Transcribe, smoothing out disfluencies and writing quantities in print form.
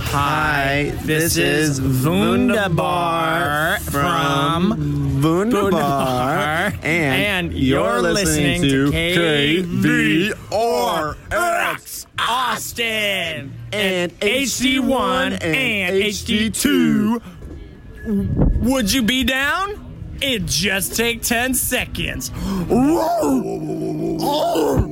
Hi, this is Wunderbar from Wunderbar, and you're listening to KVRX Austin and HD1 and HD2. Would you be down? It just take 10 seconds.